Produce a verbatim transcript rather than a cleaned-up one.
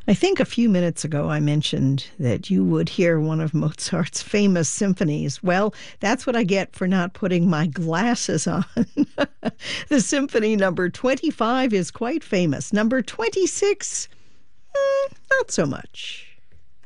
I think a few minutes ago I mentioned that you would hear one of Mozart's famous symphonies. Well, that's what I get for not putting my glasses on. The symphony number twenty-five is quite famous. Number twenty-six, mm, not so much.